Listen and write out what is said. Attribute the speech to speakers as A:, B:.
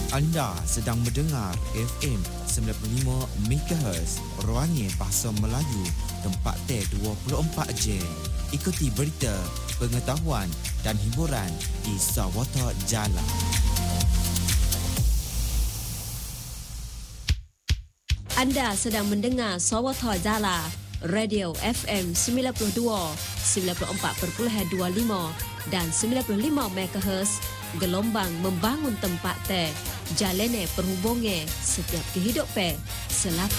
A: Anda sedang mendengar FM 95 MHz Ruangnya Bahasa Melayu, tempat T24 J. Ikuti berita, pengetahuan dan hiburan di Sawata Jala.
B: Anda sedang mendengar Sawata Jala, Radio FM 92, 94.25 dan 95 MHz, gelombang membangun tempat teh, jalane perhubungan setiap kehidupan selatan